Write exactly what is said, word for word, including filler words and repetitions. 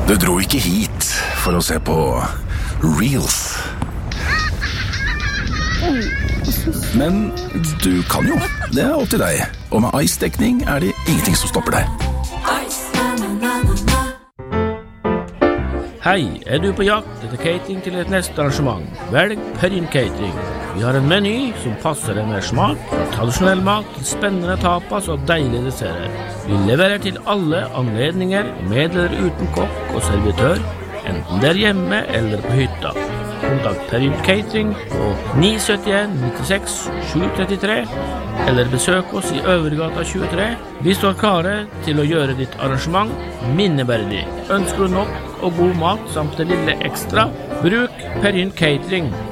Du dro ikke hit for å se på Reels. Men du kan jo, det er opp til deg. Og med Ice-dekning er det ingenting som stopper deg. Hei, er du på jakt etter catering til et neste arrangement? Velg Perrin Catering. Vi har en meny som passer deg med smak, fra tradisjonell mat til spennende tapas og deilige desserter. Vi leverer til alle anledninger, med eller uten kokk og servitør, enten det er hjemme eller på hytta. Kontakt Perrin Catering på ni sytti en nittiseks sju trettitre eller besøk oss i Øvergata tjuetre. Vi står klare til å gjøre ditt arrangement minneverdig. Ønsker du nok og god mat samt det lille ekstra? Bruk Perrin Catering